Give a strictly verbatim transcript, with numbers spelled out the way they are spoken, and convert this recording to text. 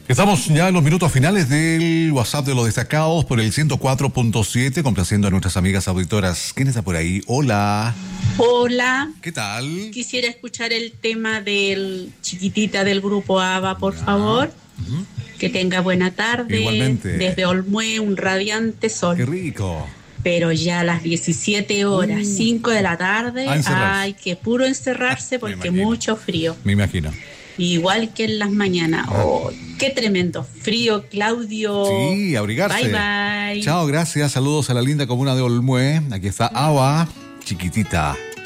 Estamos ya en los minutos finales del WhatsApp de los destacados por el ciento cuatro punto siete, complaciendo a nuestras amigas auditoras. ¿Quién está por ahí? Hola. Hola. ¿Qué tal? Quisiera escuchar el tema del Chiquitita del grupo ABBA, por ya. favor. Uh-huh. Que tenga buena tarde. Igualmente. Desde Olmué, un radiante sol. Qué rico. Pero ya a las diecisiete horas, uh. cinco de la tarde, ay, que puro encerrarse porque mucho frío. Me imagino. Igual que en las mañanas. Oh, qué tremendo frío, Claudio. Sí, abrigarse. Bye, bye. Chao, gracias. Saludos a la linda comuna de Olmué. Aquí está ABBA, Chiquitita.